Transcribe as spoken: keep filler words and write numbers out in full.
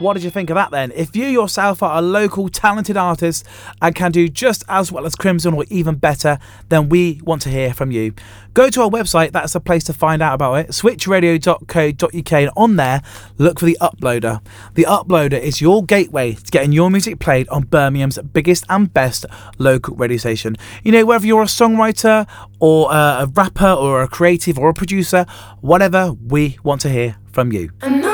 What did you think of that then? If you yourself are a local talented artist and can do just as well as Crimson or even better, then we want to hear from you. Go to our website, that's the place to find out about it, switch radio dot co dot uk, and on there, look for the Uploader. The Uploader is your gateway to getting your music played on Birmingham's biggest and best local radio station. You know, whether you're a songwriter or a rapper or a creative or a producer, whatever, we want to hear from you.